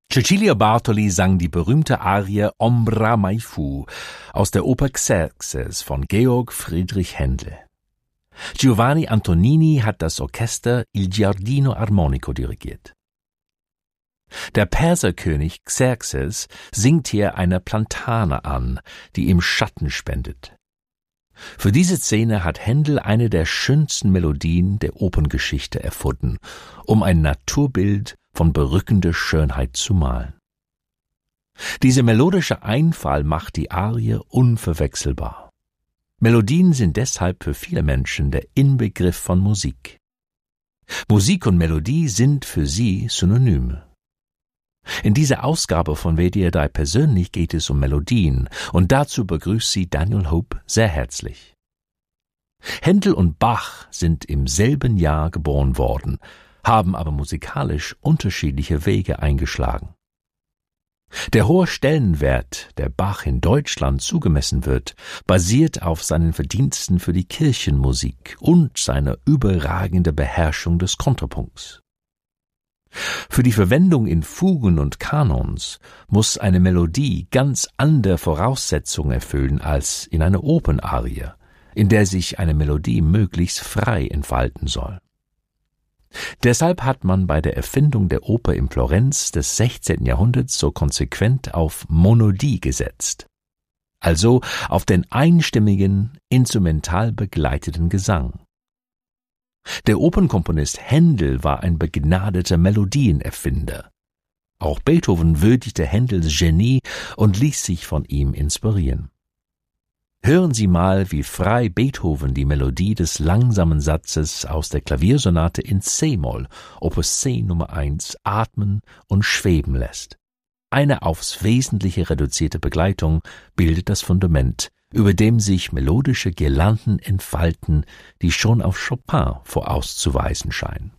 Cecilia Bartoli sang die berühmte Arie Ombra mai fu aus der Oper Xerxes von Georg Friedrich Händel. Giovanni Antonini hat das Orchester Il Giardino Armonico dirigiert. Der Perserkönig Xerxes singt hier eine Plantane an, die ihm Schatten spendet. Für diese Szene hat Händel eine der schönsten Melodien der Operngeschichte erfunden, um ein Naturbild von berückender Schönheit zu malen. Dieser melodische Einfall macht die Arie unverwechselbar. Melodien sind deshalb für viele Menschen der Inbegriff von Musik. Musik und Melodie sind für sie Synonyme. In dieser Ausgabe von WDR3 persönlich geht es um Melodien und dazu begrüßt sie Daniel Hope sehr herzlich. Händel und Bach sind im selben Jahr geboren worden, haben aber musikalisch unterschiedliche Wege eingeschlagen. Der hohe Stellenwert, der Bach in Deutschland zugemessen wird, basiert auf seinen Verdiensten für die Kirchenmusik und seiner überragenden Beherrschung des Kontrapunkts. Für die Verwendung in Fugen und Kanons muss eine Melodie ganz andere Voraussetzungen erfüllen als in einer Opernarie, in der sich eine Melodie möglichst frei entfalten soll. Deshalb hat man bei der Erfindung der Oper in Florenz des 16. Jahrhunderts so konsequent auf Monodie gesetzt, also auf den einstimmigen, instrumental begleiteten Gesang. Der Opernkomponist Händel war ein begnadeter Melodienerfinder. Auch Beethoven würdigte Händels Genie und ließ sich von ihm inspirieren. Hören Sie mal, wie frei Beethoven die Melodie des langsamen Satzes aus der Klaviersonate in C-Moll, Opus 10 Nummer 1, atmen und schweben lässt. Eine aufs Wesentliche reduzierte Begleitung bildet das Fundament, über dem sich melodische Girlanden entfalten, die schon auf Chopin vorauszuweisen scheinen.